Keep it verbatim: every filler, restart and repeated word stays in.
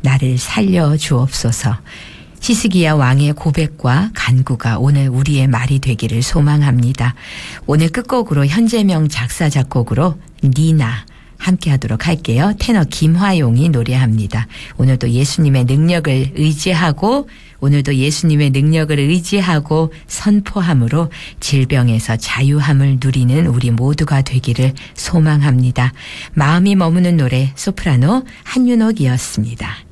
나를 살려 주옵소서. 히스기야 왕의 고백과 간구가 오늘 우리의 말이 되기를 소망합니다. 오늘 끝곡으로 현재명 작사 작곡으로 니나 함께 하도록 할게요. 테너 김화용이 노래합니다. 오늘도 예수님의 능력을 의지하고 오늘도 예수님의 능력을 의지하고 선포함으로 질병에서 자유함을 누리는 우리 모두가 되기를 소망합니다. 마음이 머무는 노래 소프라노 한윤옥이었습니다.